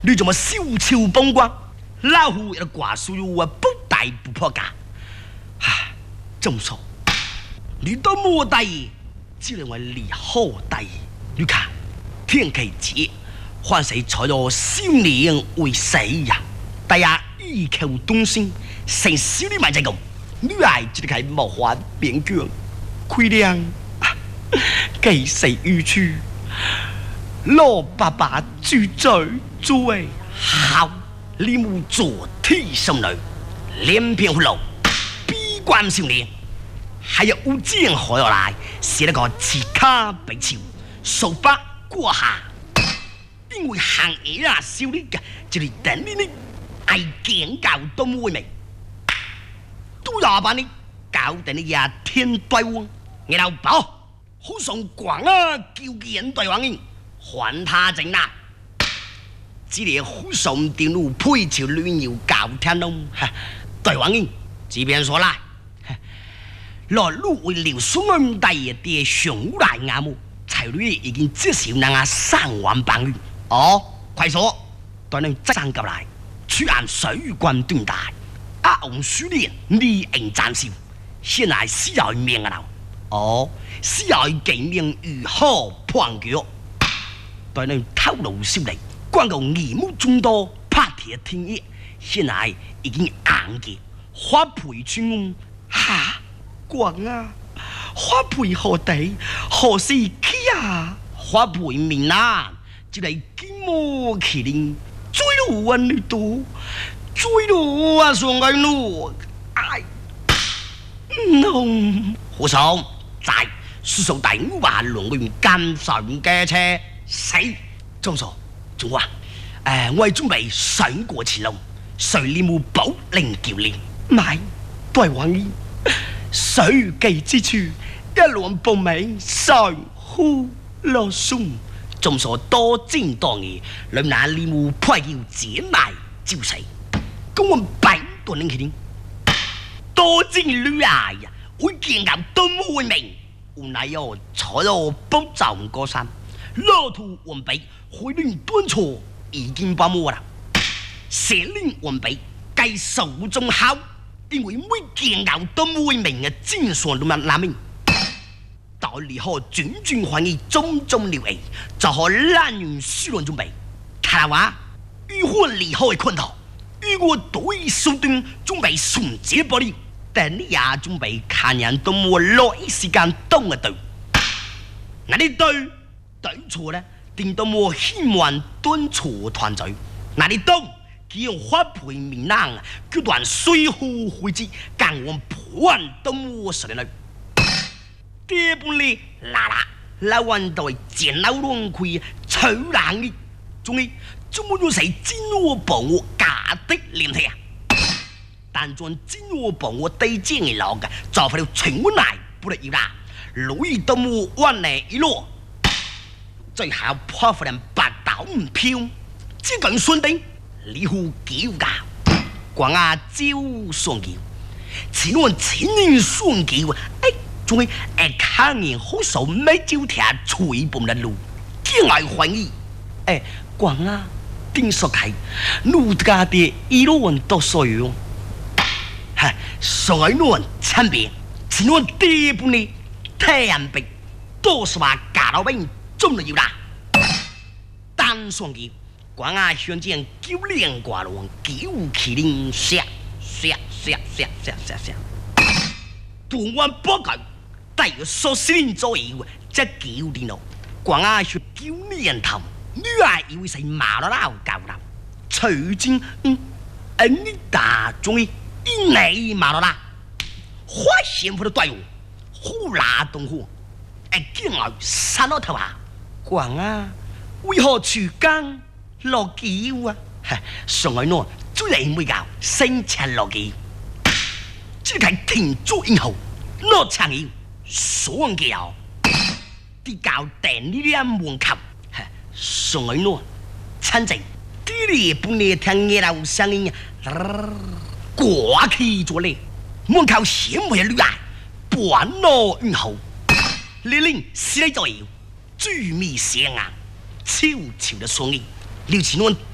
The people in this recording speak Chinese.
你怎么小丑崩光？老虎要挂树我不带不破家。唉，这么说，你都没带，只认为你好带。你看，天气节，换谁采了少年为谁呀？大家异口同声，谁少你买这个？女孩只开冒花边疆，亏亮，给谁予去？老爸爸住嘴最好，你母做替生女，脸皮胡老，闭关少年，还有吴建何要来，写了个刺卡被囚，手把过下，因为行业啊少你嘅，就嚟等你爱见教都唔會明，都廿八年搞定你呀天對王，然後寶好上廣啊叫人對王應，還他正啦。只係好上電路配朝亂要搞天龍，對王應，這邊說啦，來路為了雙安大爺嘅上來亞木，財率已經至少能啊3萬磅元。哦，快說，對你爭及來。去按水官斷大，阿紅書年你應暫時，現在需要命啊！哦，需要幾命如何判決？對你透露消息，關告義務眾多，拍鐵天意，現在已經硬嘅，花培村屋嚇廣啊！花培何地何時起啊？花培面啊，就嚟金毛麒麟。追路啊你都，追路啊上來路，哎，胡上在叔叔大我話龍裏面跟上嘅車死，張叔仲話我係準備上過前路，誰你冇保領叫你，買對王兒，水記之處一輪報名上呼落松。眾所多爭多義，兩那利木派要解埋招死，公我百多年前，多爭女啊呀，會見到都唔會明，無奈又坐到北站過山，老土完備，回亂端錯已經把握啦，寫令完備，計手中好，因為每見到都唔會明嘅真相都難明。到離開轉轉環意種種料理，就可爛完輸亂準備。睇話，如果離開困頭，如果對手段準備順接玻璃，但你也準備看人都冇落一時間動嘅對。嗱你對錯咧，定都冇希望敦錯團隊。嗱你動，叫花培面冷，叫段水壺回之，間我破都冇實力。這本哩啦，老運到剪老龍虧，臭冷的，仲係怎麼用誰真我幫我假的臉皮啊？但將真我幫我對正嘅老嘅，就快了全我來不得要啦，路易都冇彎嚟一落，最後破壞人白刀唔飄，只講順定，你好叫噶，講啊招雙叫，只按千年雙叫，仲係看人好手沒招條吹蹦的路，見外懷疑，講啊，定說開，路家的一路運到所有，所以路運參別，只按地半呢，太陽壁，都是話假老兵中了要啦，單雙叫，講啊，向見九連掛龍，九麒麟射，斷彎波佢。但係所先左右，即9年咯。廣亞說9年頭，女兒以為係馬拉老教導，隨經你打中意一內馬拉拉，花仙婦的隊伍，呼啦東湖，見外殺落頭下，廣亞為何出更落橋啊？上海喏，最係每教生產落橋，只係停咗以後，落長橋。雙腳啲教定呢啲門口，上海喏，親情啲你半夜聽夜樓聲音，過去咗咧，門口閃回女孩，半路以後，你令死咗要，追尾聲啊，悄悄的雙影，撩起我